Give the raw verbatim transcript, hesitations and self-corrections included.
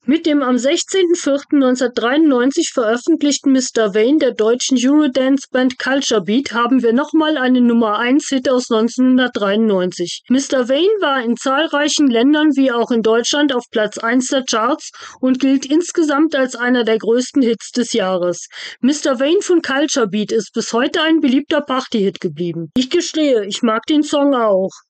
Mit dem am sechzehnten vierten neunzehnhundertdreiundneunzig veröffentlichten Mister Wayne der deutschen Eurodance-Band Culture Beat haben wir nochmal einen Nummer-eins-Hit aus neunzehnhundertdreiundneunzig. Mister Wayne war in zahlreichen Ländern wie auch in Deutschland auf Platz eins der Charts und gilt insgesamt als einer der größten Hits des Jahres. Mister Wayne von Culture Beat ist bis heute ein beliebter Party-Hit geblieben. Ich gestehe, ich mag den Song auch.